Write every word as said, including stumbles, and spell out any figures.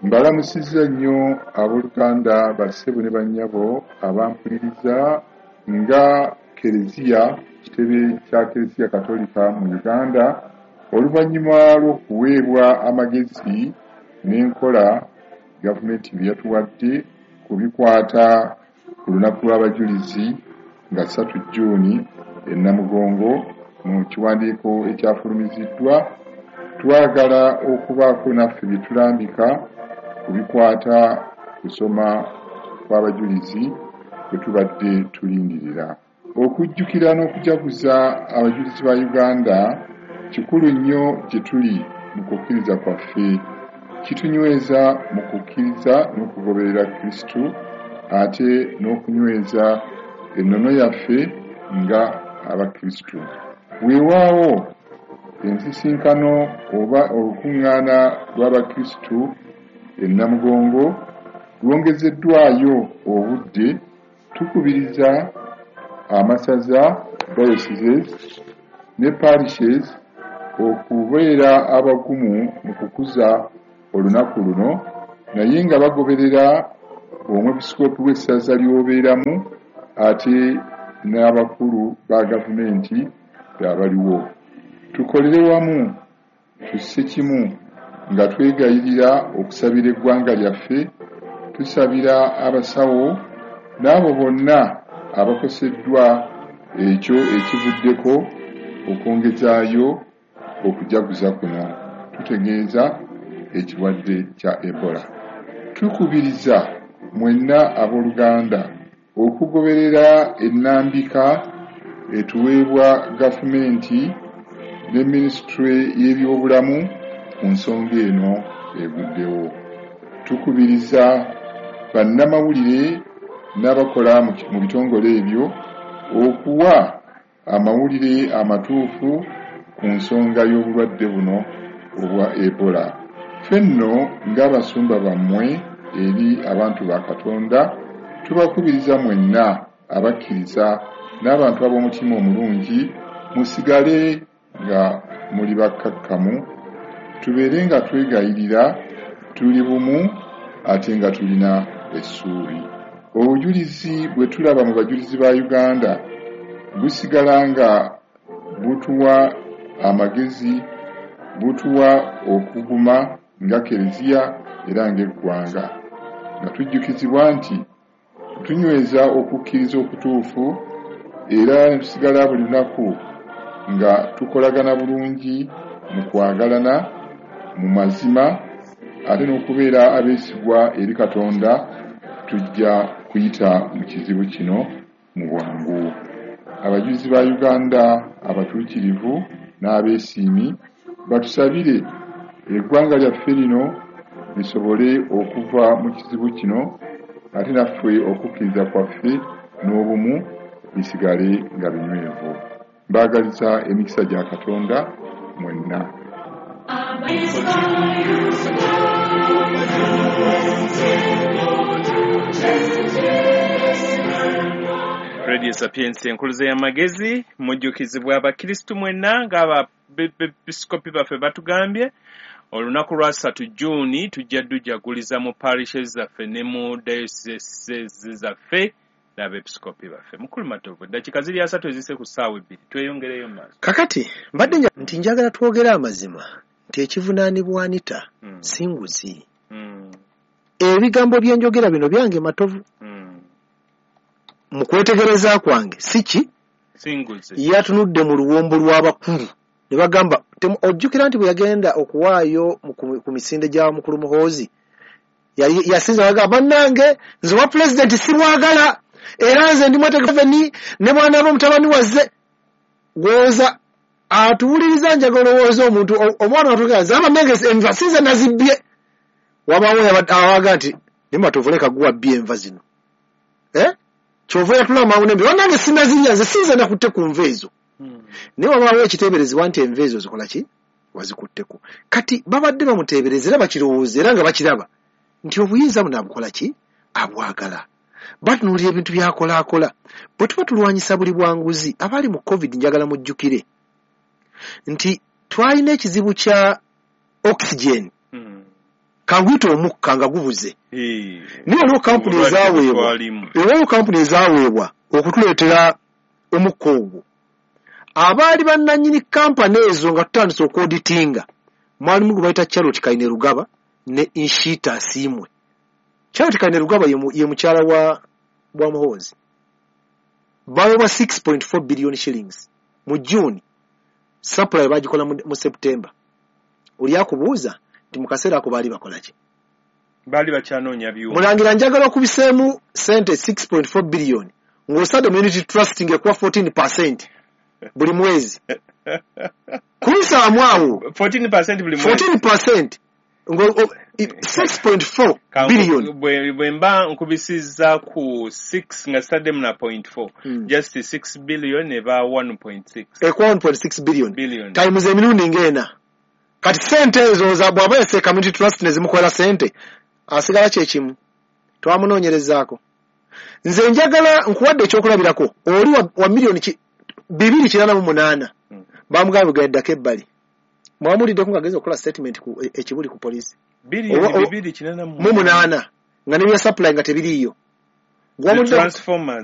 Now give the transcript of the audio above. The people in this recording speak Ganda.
mbalamusizza nnyo abooluganda bassebo ne bannyabo abampuliriza nga Kereziya kitebe kya Kereziya Katolika mu Uganda oluvannyuma lw'okuweebwa amagezi n'enkola gavumenti bye yatuwadde ku bikwata ku lunaku lw'abajulizi nga ssatu Juuni e Namugongo mu kiwandiiko ekyafulumiziddwa twagala okubaako naffe bye tulambika ku bikwata kusoma kw'abajulizi bwe tubadde tulindirira. Okujjukira n'okujaguza abajulizi ba Uganda kikulu nnyo gye tuli mu kukkiriza kwaffe. Kitunyweza mu kukkiriza n'okugoberera Kristo ate n'okunyweza ennono yaffe nga abakristo. Weewaawo ensisinkano oba olukuŋŋaana lw'abakristo e Namugongo lwongezeddwayo obudde. Tukubiriza amasaza dioceses ne parishes okubeera abagumu mu kukuza olunaku luno naye nga bagoberera omwepisikoopi w'essaza ly'obeeramu ate n'abakulu ba gavumenti abaliwo. Tukolere wamu tusse kimu nga twegayirira okusabira eggwanga lyaffe, tusabira abasawo n'abo bonna abakoseddwa ekyo ekivuddeko okwongezaayo okujaguza kuno tutegeeza ekirwadde kya Ebola. Tukubiriza mwenna abooluganda okugoberera ennambika etuweebwa gavumenti ne minisitule y'ebyobulamu ku nsonga eno eguddewo. Tukubiriza bannamawulire n'abakola mu bitongole ebyo okuwa amawulire amatuufu ku nsonga y'obulwadde buno obwa Ebola. Ffenno ng'abasumba bammwe eri abantu ba Katonda tubakubiriza mwenna abakkiriza n'abantu ab'omutima omulungi musigale nga muli bakkakkamu, tubeere nga twegayirira, tuli bumu ate nga tulina essuubi. Obujulizi bwe tulaba mu bajulizi ba Uganda busigala nga butuwa amagezi, butuwa okuguma nga Kereziya era ng'eggwanga, nga tujjukizibwa nti tunyweza okukkiriza okutuufu era ne tusigala buli lunaku nga tukolagana bulungi mu kwagalana mu mazima ate n'okubeera abeesigwa eri Katonda, tujja kuyita mu kizibu kino mu bwangu. Abajulizi ba Uganda abatuukirivu n'abeesiimi batusabire eggwanga lyaffe lino lisobole okuva mu kizibu kino ate naffe okukkiriza kwaffe n'obumu bisigale nga binywevu. Mbaagaliza emikisa gya Katonda mwenna. Radio Sapiensi enkuluze y'amagezi mujjukizibwa abakristu mwenna ng'abepiskopi baffe batugambye olunaku lwa ssatu Juuni tujja tujaguliza mu parishes zaffe ne mu dioceses zaffe n'abepiskopi baffe. Mukulu Matovu, dakika ziri asatu ezise ku ssaawa ebbiri tweyongereyo maaso. Kakati mbadde nti njagala twogera amazima nti ekivunaanibwa Anita hmm. singuzi hmm. ebigambo byenjogera bino byange Matovu hmm. mu kwetegereza kwange siki singuzi yatunudde mu luwombo lw'abakulu ne bagamba ojjukira nti bwe yagenda okuwaayo ku misinde gya mukulu Muhoozi yasinza bagamba bannange nze wa pulezidenti simwagala era nze ndi mwetegeveni ne mwana we mutabani wazze gwoza atuwuliriza njagala olowooza omuntu omwana watugamba nze abannange enva sinze nazibbye wabaawo awaga nti nimatovu leka guwa bbye enva zino eh kyova yatula mangu nembi bannange sinazirya nze sinze nakutte ku nva ezo hmm. naye wabaawo ekiteeberezebwa nti enva ezo zikola ki wazikutteko kati babadde bamuteebereza era bakirowooza era nga bakiraba nti obuyinza buno abukola ki abwagala batunuulira ebintu byakolaakola bwe tuba tulwanyisa buli bwanguzi abali mu covid njagala mujjukire nti twalina ekizibu kya oxygen hmm. kangwite omukka nga gubuze Eh. niyo no company ezaweebwa ewa company ezaweebwa okutuleetera omukka ogwo abaali bannannyini kampani ezo nga tutandise okuoditinga mwalimu gwe bayita Charlotte Kaine Rugaba ne Inshita Asimwe. Charlotte Kaine Rugaba ye mukyala wa bwa Muhoozi baweebwa six point four billion shillings mu June supply bagikola mu, mu September. Oli akubuuza nti mu kaseera ako baali bakola ki? Baali bakyanoonya byuma. Mulangira njagala okubiseemu sente six point four billion ng'osade Community Trust ngekuwa fourteen percent buli mwezi. Kunsaamu awo fourteen percent buli mwezi. fourteen percent ngo six point four billion. Bwe mba nkubisizza ku six nga sadde muna point four. Mm. Just six billion eba one point six. Ekwa one point six billion. Billion. Times emirundi ngena. Kati sente ezo za bwaba yase Community Trust ne zimukwera sente. Asigala kye kimu. Twamunoonyerezaako. Nze njagala nkuwadde ekyokulabirako. Oli wa, wa milioni ki bibiri kirana mu munaana. Mm. Bamugamba gaddako ebbali. Mwamulidde nga ageze okukola statement ku ekibuli ku police. Bibiri kirana mu munaana. Nga ne bya supply nga tebiriiyo. Transformers.